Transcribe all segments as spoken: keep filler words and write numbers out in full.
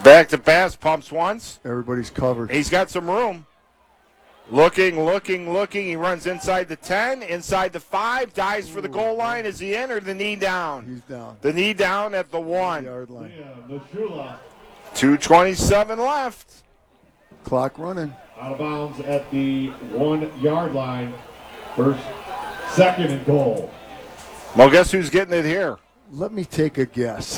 Back to pass, pumps once. Everybody's covered. He's got some room. Looking, looking, looking. He runs inside the ten, inside the five, dives for the goal line. Is he in or the knee down? He's down. The knee down at the one. Yard line. two twenty-seven left. Clock running. Out of bounds at the one-yard line. First, second and goal. Well, guess who's getting it here? Let me take a guess.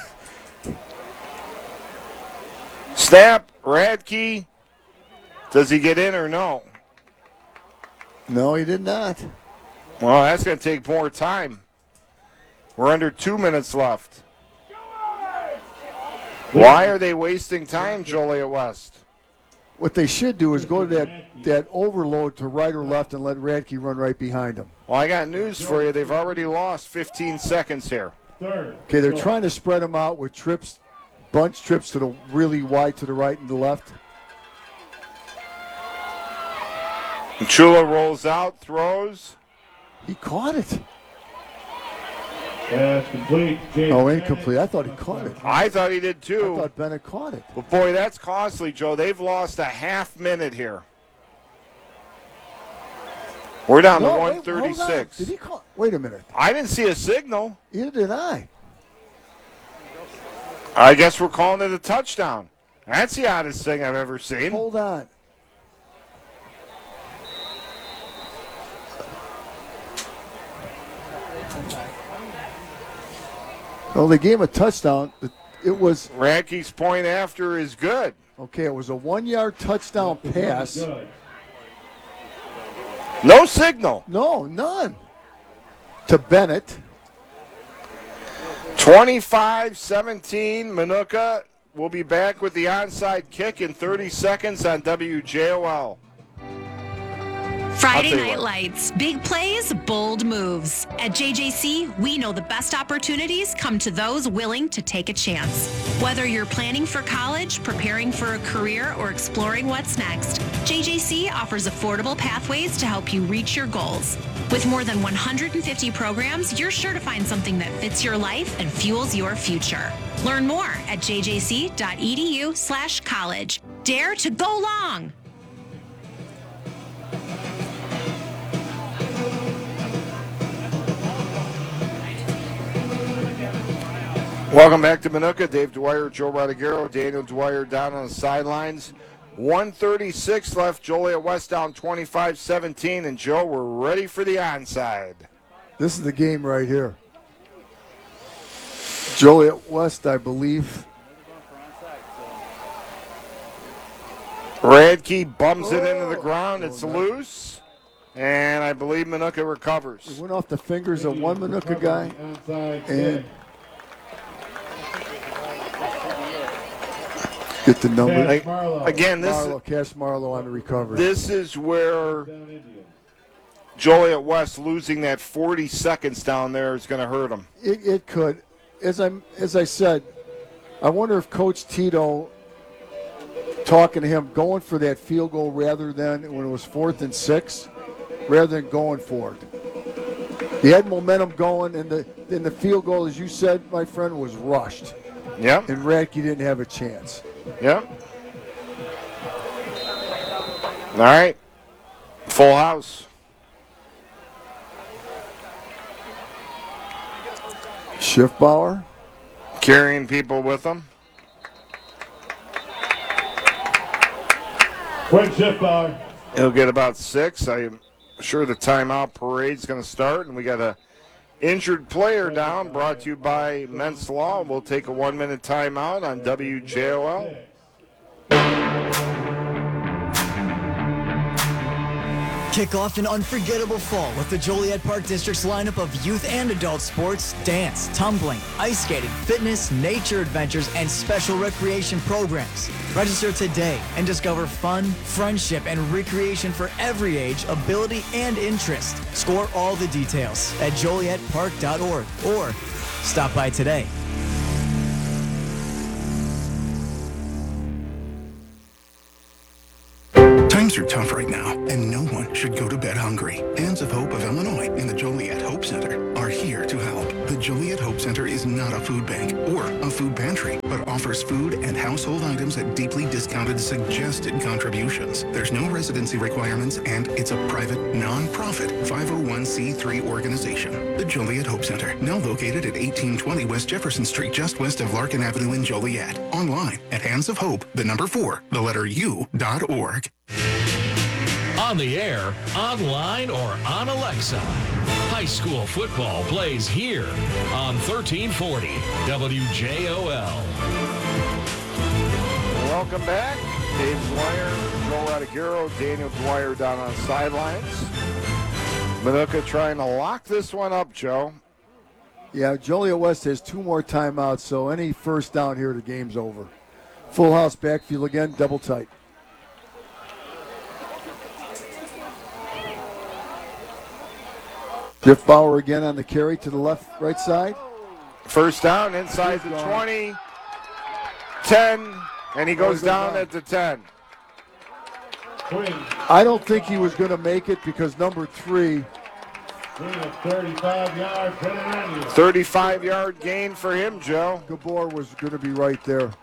Snap, Radke. Does he get in or no? No, he did not. Well, that's going to take more time. We're under two minutes left. Why are they wasting time, Joliet West? What they should do is go to that, that overload to right or left and let Radke run right behind him. Well, I got news for you. They've already lost fifteen seconds here. Okay, they're trying to spread them out with trips, bunch trips to the really wide to the right and the left. And Chula rolls out, throws. He caught it. That's complete. James Oh, incomplete. I thought he caught it. I thought he did I too. thought Bennett caught it. But boy, that's costly, Joe. They've lost a half minute here. We're down No, to wait, one thirty-six. Did he call? Wait a minute. I didn't see a signal. Either did I. I guess we're calling it a touchdown. That's the oddest thing I've ever seen. Hold on. Well, they gave him a touchdown. It was Radke's point after is good. okay. It was a one-yard touchdown pass. No signal. No, none. To Bennett. twenty-five seventeen, Manuka will be back with the onside kick in thirty seconds on W J O L. Friday I'll tell you Night what. Lights. Big plays, bold moves. At J J C, we know the best opportunities come to those willing to take a chance. Whether you're planning for college, preparing for a career, or exploring what's next, J J C offers affordable pathways to help you reach your goals. With more than one hundred fifty programs, you're sure to find something that fits your life and fuels your future. Learn more at jjc.edu slash college. Dare to go long! Welcome back to Manuka. Dave Dwyer, Joe Rodriguero, Daniel Dwyer down on the sidelines. one thirty-six left. Joliet West down twenty-five seventeen. And, Joe, we're ready for the onside. This is the game right here. Joliet West, I believe. Radke bumps it into the ground. It's loose. And I believe Manuka recovers. It went off the fingers of one Manuka guy. And get the number. Like, again, this Marlowe, Cash Marlowe on the recovery. this is where Joliet West losing that forty seconds down there is going to hurt them. It, it could. As I as I said, I wonder if Coach Tito, talking to him, going for that field goal rather than when it was fourth and six, rather than going for it. He had momentum going, and the and the field goal, as you said, my friend, was rushed. Yep. And Radke didn't have a chance. Yep. All right. Full house. Schiffbauer. Carrying people with them. Quick Schiffbauer. He'll get about six. I'm sure the timeout parade's going to start, and we got a injured player down, brought to you by Men's Law. We'll take a one-minute timeout on W J O L. Kick off an unforgettable fall with the Joliet Park District's lineup of youth and adult sports, dance, tumbling, ice skating, fitness, nature adventures, and special recreation programs. Register today and discover fun, friendship, and recreation for every age, ability, and interest. Score all the details at joliet park dot org or stop by today. Times are tough right now, and no one should go to bed hungry. Hands of Hope of Illinois and the Joliet Hope Center are here to help. The Joliet Hope Center is not a food bank or a food pantry, but offers food and household items at deeply discounted suggested contributions. There's no residency requirements, and it's a private, non-profit five oh one c three organization. The Joliet Hope Center, now located at eighteen twenty West Jefferson Street, just west of Larkin Avenue in Joliet. Online at Hands of Hope, the number four, the letter U, dot org. On the air, online, or on Alexa. High school football plays here on thirteen forty W J O L. Welcome back. Dave Dwyer, Joe Rodagero, Daniel Dwyer down on the sidelines. Minooka trying to lock this one up, Joe. Yeah, Joliet West has two more timeouts, so any first down here, the game's over. Full house backfield again, double tight. Jeff Bauer again on the carry to the left, right side. First down inside the twenty, ten, and he goes down at the ten. I don't think he was going to make it because number three. thirty-five yards, thirty-five yard gain for him, Joe. Gabor was going to be right there.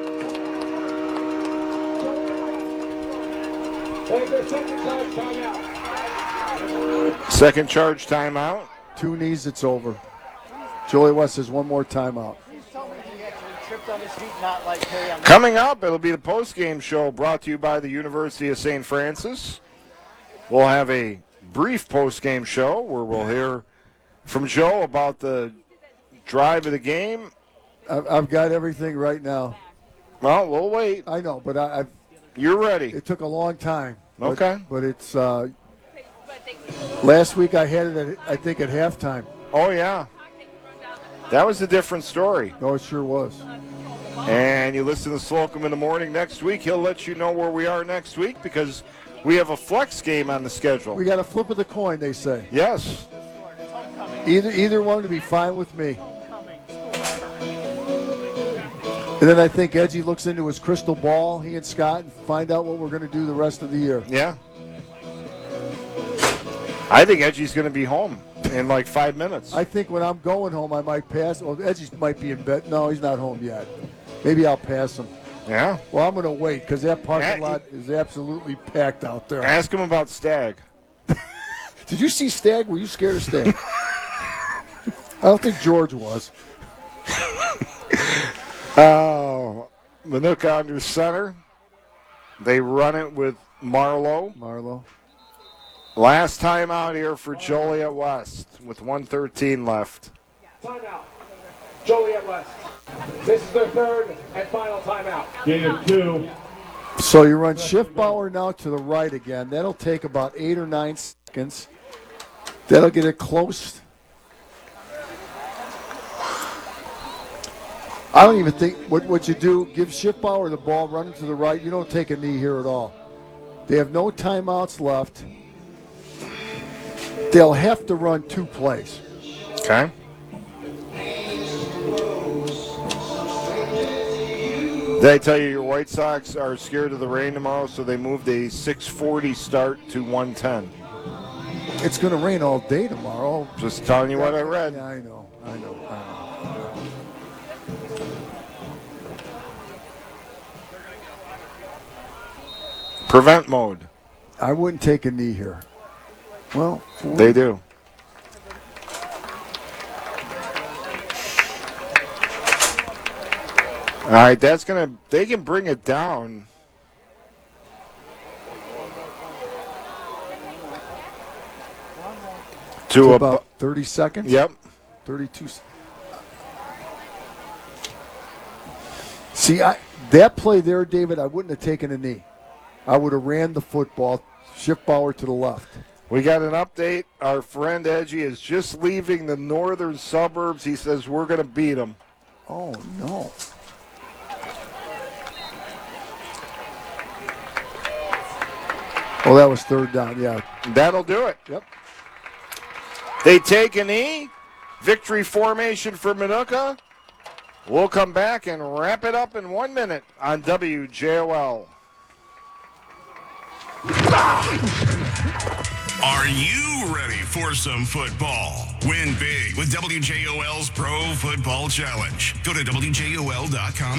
Second charge timeout. Two knees, it's over. Joliet West has one more timeout. Coming up, it'll be the post-game show brought to you by the University of Saint Francis. We'll have a brief post-game show where we'll hear from Joe about the drive of the game. I've got everything right now. Well, we'll wait. I know, but I, I've. You're ready. It took a long time. Okay. But, but it's. Uh, last week I had it, at, I think, at halftime. Oh, yeah. That was a different story. No, it sure was. And you listen to Slocum in the morning next week. He'll let you know where we are next week because we have a flex game on the schedule. We got a flip of the coin, they say. Yes. Either either one would be fine with me. And then I think Edgy looks into his crystal ball, he and Scott, and find out what we're going to do the rest of the year. Yeah. I think Edgy's going to be home in like five minutes. I think when I'm going home, I might pass. Well, Edgy might be in bed. No, he's not home yet. Maybe I'll pass him. Yeah? Well, I'm going to wait because that parking Yeah, lot is absolutely packed out there. Ask him about Stag. Did you see Stag? Were you scared of Stag? I don't think George was. Oh, Minooka under center. They run it with Marlowe. Marlowe. Last time out here for Joliet West with one thirteen left. Timeout. Joliet West. This is their third and final timeout. Gain of two. So you run Schiffbauer now to the right again. That'll take about eight or nine seconds. That'll get it close. I don't even think what, what you do, give Schiffbauer the ball running to the right. You don't take a knee here at all. They have no timeouts left. They'll have to run two plays. Okay. Did I tell you your White Sox are scared of the rain tomorrow, so they moved a six forty start to one ten? It's going to rain all day tomorrow. Just telling you what I read. Yeah, I know. I know. I know. Prevent mode. I wouldn't take a knee here. Well, They do. All right, that's going to, they can bring it down. To, to a, about thirty seconds? Yep. thirty-two. See, I, that play there, David, I wouldn't have taken a knee. I would have ran the football, Schiffbauer to the left. We got an update. Our friend Edgy is just leaving the northern suburbs. He says we're going to beat them. Oh, no. Oh, that was third down, yeah. That'll do it. Yep. They take a knee. Victory formation for Minooka. We'll come back and wrap it up in one minute on W J O L. Are you ready for some football? Win big with W J O L's Pro Football Challenge. Go to W J O L dot com